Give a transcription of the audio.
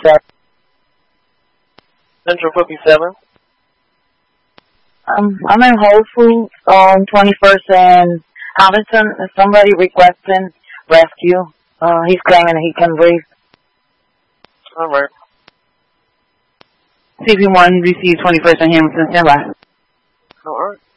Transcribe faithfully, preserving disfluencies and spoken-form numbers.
fifty-seven. Central fifty-seven. Um, I'm in Whole Foods on twenty-first and Hamilton. Is somebody requesting rescue? Uh, he's claiming he can breathe. All right. C P one, receive twenty-first and Hamilton, stand by. All right.